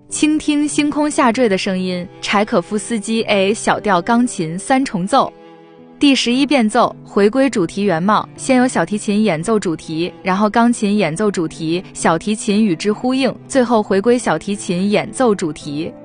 倾听星空下坠的声音，柴可夫斯基 A 小调钢琴三重奏。第11变奏，回归主题原貌，先有小提琴演奏主题，然后钢琴演奏主题，小提琴与之呼应，最后回归小提琴演奏主题。